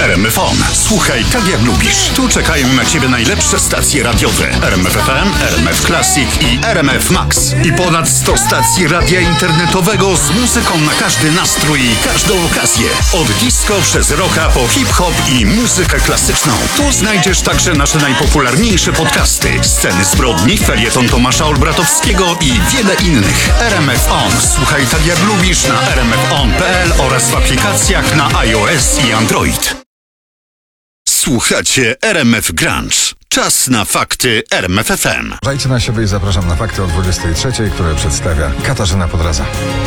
RMFON. Słuchaj tak jak lubisz. Tu czekają na Ciebie najlepsze stacje radiowe. RMF FM, RMF Classic i RMF Max. I ponad 100 stacji radia internetowego z muzyką na każdy nastrój i każdą okazję. Od disco przez rocka po hip-hop i muzykę klasyczną. Tu znajdziesz także nasze najpopularniejsze podcasty. Sceny zbrodni, felieton Tomasza Olbratowskiego i wiele innych. RMF On. Słuchaj tak jak lubisz na rmfon.pl oraz w aplikacjach na iOS i Android. Słuchacie RMF Grunge. Czas na fakty RMF FM. Uważajcie na siebie i zapraszam na fakty o 23:00, które przedstawia Katarzyna Podradza.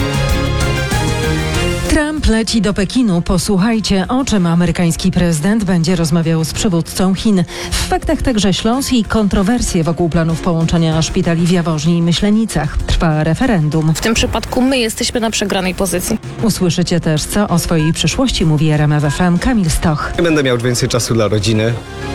Trump leci do Pekinu. Posłuchajcie, o czym amerykański prezydent będzie rozmawiał z przywódcą Chin. W faktach także Śląsk i kontrowersje wokół planów połączenia szpitali w Jaworznie i Myślenicach. Trwa referendum. W tym przypadku my jesteśmy na przegranej pozycji. Usłyszycie też, co o swojej przyszłości mówi RMF FM Kamil Stoch. Będę miał więcej czasu dla rodziny.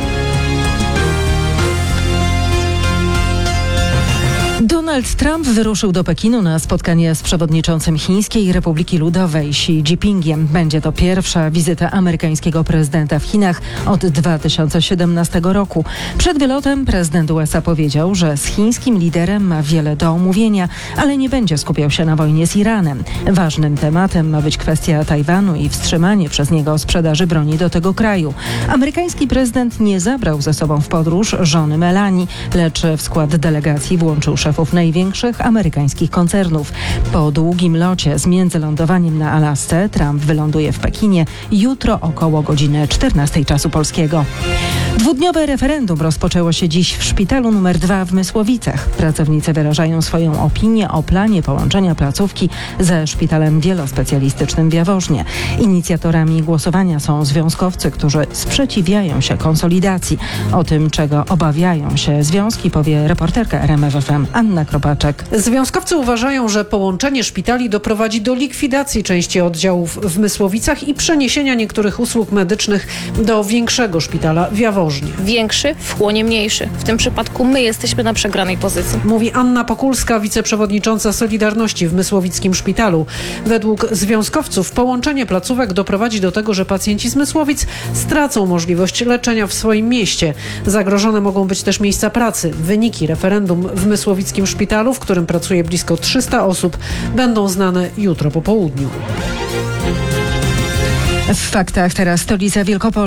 Donald Trump wyruszył do Pekinu na spotkanie z przewodniczącym Chińskiej Republiki Ludowej Xi Jinpingiem. Będzie to pierwsza wizyta amerykańskiego prezydenta w Chinach od 2017 roku. Przed wylotem prezydent USA powiedział, że z chińskim liderem ma wiele do omówienia, ale nie będzie skupiał się na wojnie z Iranem. Ważnym tematem ma być kwestia Tajwanu i wstrzymanie przez niego sprzedaży broni do tego kraju. Amerykański prezydent nie zabrał ze sobą w podróż żony Melanii, lecz w skład delegacji włączył szefów największych amerykańskich koncernów. Po długim locie z międzylądowaniem na Alasce Trump wyląduje w Pekinie jutro około godziny 14 czasu polskiego. Dwudniowe referendum rozpoczęło się dziś w szpitalu nr 2 w Mysłowicach. Pracownicy wyrażają swoją opinię o planie połączenia placówki ze szpitalem wielospecjalistycznym w Jaworznie. Inicjatorami głosowania są związkowcy, którzy sprzeciwiają się konsolidacji. O tym, czego obawiają się związki, powie reporterka RMF FM Anna Kropaczek. Związkowcy uważają, że połączenie szpitali doprowadzi do likwidacji części oddziałów w Mysłowicach i przeniesienia niektórych usług medycznych do większego szpitala w Jaworznie. Większy wchłonie mniejszy. W tym przypadku my jesteśmy na przegranej pozycji. Mówi Anna Pokulska, wiceprzewodnicząca Solidarności w Mysłowickim Szpitalu. Według związkowców połączenie placówek doprowadzi do tego, że pacjenci z Mysłowic stracą możliwość leczenia w swoim mieście. Zagrożone mogą być też miejsca pracy. Wyniki referendum w Mysłowickim Szpitalu, w którym pracuje blisko 300 osób, będą znane jutro po południu. W faktach teraz stolica Wielkopolski.